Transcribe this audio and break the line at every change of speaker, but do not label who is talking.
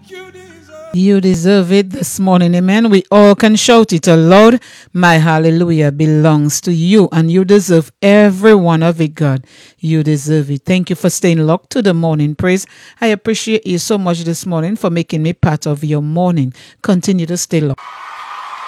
You deserve it this morning, amen. We all can shout it aloud. My hallelujah belongs to you, and you deserve every one of it, God. You deserve it. Thank you for staying locked to the morning praise. I appreciate you so much this morning for making me part of your morning. Continue to stay locked.